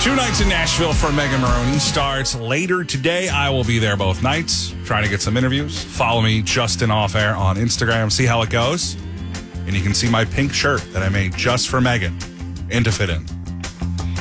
2 nights in Nashville for Megan Maroney starts later today. I will be there both nights, trying to get some interviews. Follow me, Justin Off Air, on Instagram. See how it goes. And you can see my pink shirt that I made just for Megan and to fit in.